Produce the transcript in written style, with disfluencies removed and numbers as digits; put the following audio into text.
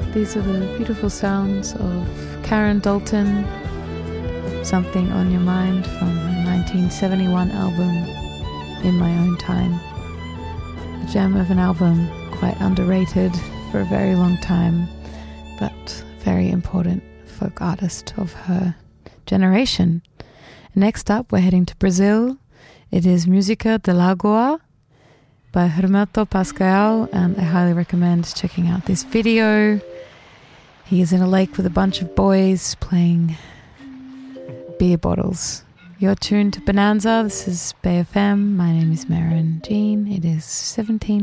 These are the beautiful sounds of Karen Dalton, Something on Your Mind, from her 1971 album, In My Own Time. A gem of an album, quite underrated for a very long time, but very important folk artist of her generation. Next up, we're heading to Brazil. It is Música de Lagoa by Hermeto Pascoal, and I highly recommend checking out this video. He is in a lake with a bunch of boys playing beer bottles. You're tuned to Bonanza. This is Bay FM. My name is Maren Jean. It is 17